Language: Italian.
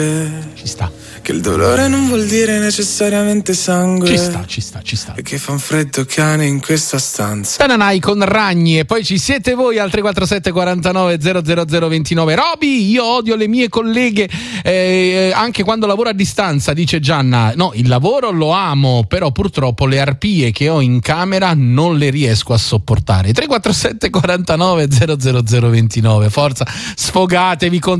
Ci sta. Che il dolore non vuol dire necessariamente sangue. Ci sta. E che fa un freddo cane in questa stanza. Tananai con Ragni. E poi ci siete voi al 347 49 00029. Roby, io odio le mie colleghe anche quando lavoro a distanza, dice Gianna. No, il lavoro lo amo, però purtroppo le arpie che ho in camera non le riesco a sopportare. 347 49 00029. Forza, sfogatevi con